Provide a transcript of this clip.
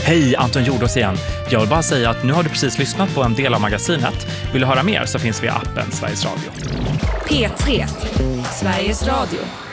Hej, Anton Jordås igen. Jag vill bara säga att nu har du precis lyssnat på en del av magasinet. Vill du höra mer så finns vi i appen Sveriges Radio. P3, Sveriges Radio.